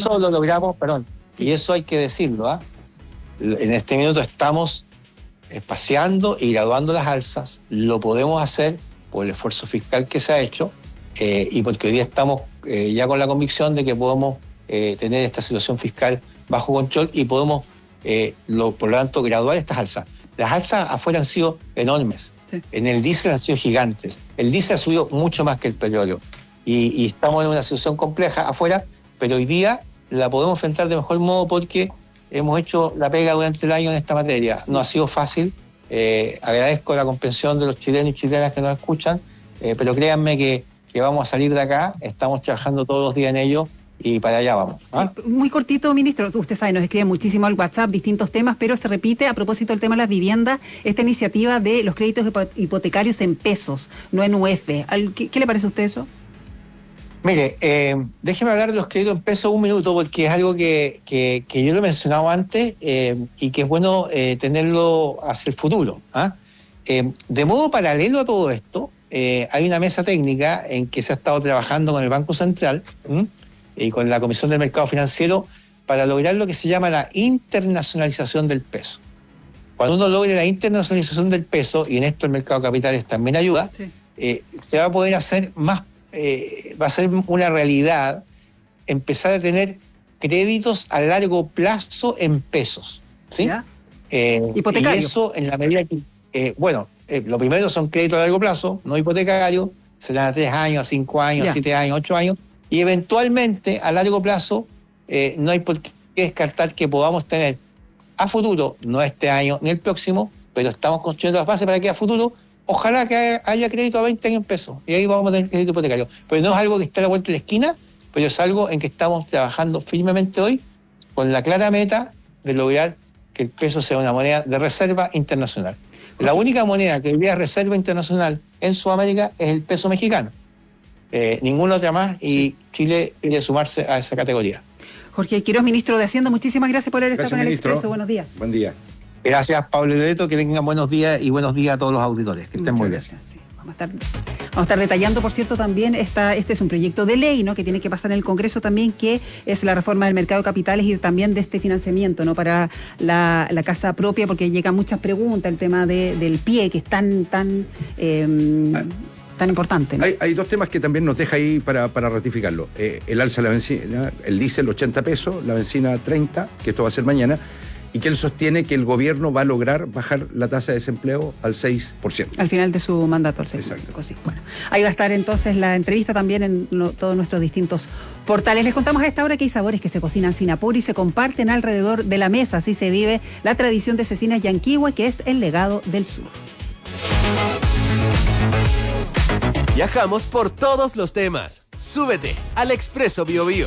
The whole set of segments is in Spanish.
eso lo logramos, perdón, sí. Y eso hay que decirlo, ¿ah? En este minuto estamos espaciando y graduando las alzas. Lo podemos hacer por el esfuerzo fiscal que se ha hecho y porque hoy día estamos ya con la convicción de que podemos tener esta situación fiscal bajo control y podemos, por lo tanto, graduar estas alzas. Las alzas afuera han sido enormes. Sí. En el diésel han sido gigantes. El diésel ha subido mucho más que el petróleo. Y estamos en una situación compleja afuera, pero hoy día la podemos enfrentar de mejor modo porque hemos hecho la pega durante el año en esta materia. No ha sido fácil. Agradezco la comprensión de los chilenos y chilenas que nos escuchan, pero créanme que vamos a salir de acá. Estamos trabajando todos los días en ello y para allá vamos. ¿Ah? Sí, muy cortito, ministro. Usted sabe, nos escriben muchísimo al WhatsApp distintos temas, pero se repite a propósito del tema de las viviendas, esta iniciativa de los créditos hipotecarios en pesos, no en UF. ¿Qué le parece a usted eso? Mire, déjeme hablar de los créditos en pesos un minuto porque es algo que yo lo he mencionado antes y que es bueno tenerlo hacia el futuro. ¿Ah? De modo paralelo a todo esto, hay una mesa técnica en que se ha estado trabajando con el Banco Central y con la Comisión del Mercado Financiero para lograr lo que se llama la internacionalización del peso. Cuando uno logre la internacionalización del peso, y en esto el mercado de capitales también ayuda, sí. Se va a poder hacer más, va a ser una realidad empezar a tener créditos a largo plazo en pesos, ¿sí? Hipotecario. Y eso en la medida que, lo primero son créditos a largo plazo, no hipotecarios, serán a 3 años, a 5 años, 7 años, 8 años, y eventualmente a largo plazo no hay por qué descartar que podamos tener a futuro, no este año ni el próximo, pero estamos construyendo las bases para que a futuro ojalá que haya crédito a 20 años en pesos, y ahí vamos a tener crédito hipotecario. Pero no es algo que esté a la vuelta de la esquina, pero es algo en que estamos trabajando firmemente hoy con la clara meta de lograr que el peso sea una moneda de reserva internacional. La única moneda que hoy día es reserva internacional en Sudamérica es el peso mexicano. Ninguna otra más, y Chile quiere sumarse a esa categoría. Jorge Quiroz, ministro de Hacienda, muchísimas gracias por haber estado con el Expreso. Buenos días. Buen día. Gracias, Pablo y Loreto, que tengan buenos días y buenos días a todos los auditores. Que estén muy bien. Sí. Vamos a estar detallando, por cierto, también este es un proyecto de ley, ¿no?, que tiene que pasar en el Congreso también, que es la reforma del mercado de capitales y también de este financiamiento, ¿no?, para la casa propia, porque llegan muchas preguntas, el tema del PIE, que es tan importante, ¿no? Hay dos temas que también nos deja ahí para ratificarlo. El alza de la benzina, el diésel 80 pesos, la benzina 30, que esto va a ser mañana, y que él sostiene que el gobierno va a lograr bajar la tasa de desempleo al 6%. Al final de su mandato, al 6%. Sí. Bueno, ahí va a estar entonces la entrevista también en todos nuestros distintos portales. Les contamos a esta hora que hay sabores que se cocinan sin apuro y se comparten alrededor de la mesa. Así se vive la tradición de Cecinas Yanquihue, que es el legado del sur. Viajamos por todos los temas. Súbete al Expreso Biobío.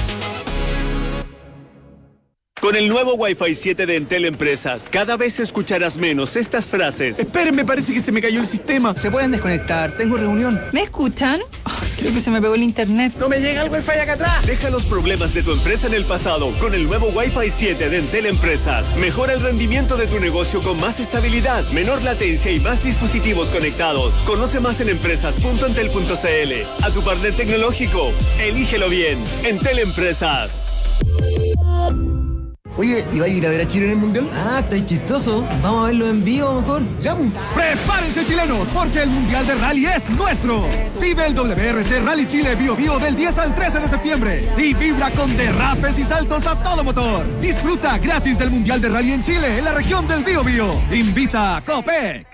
Con el nuevo Wi-Fi 7 de Entel Empresas, cada vez escucharás menos estas frases. Esperen, me parece que se me cayó el sistema. Se pueden desconectar, tengo reunión. ¿Me escuchan? Creo que se me pegó el internet. ¡No me llega el Wi-Fi acá atrás! Deja los problemas de tu empresa en el pasado con el nuevo Wi-Fi 7 de Entel Empresas. Mejora el rendimiento de tu negocio con más estabilidad, menor latencia y más dispositivos conectados. Conoce más en empresas.entel.cl. A tu partner tecnológico, elígelo bien. Entel Empresas. Oye, ¿y va a ir a ver a Chile en el Mundial? Ah, está chistoso. Vamos a verlo en vivo mejor. ¡Ya! ¡Prepárense, chilenos! Porque el Mundial de Rally es nuestro. Vive el WRC Rally Chile Biobío del 10 al 13 de septiembre. Y vibra con derrapes y saltos a todo motor. Disfruta gratis del Mundial de Rally en Chile, en la región del Biobío. Invita a Copec.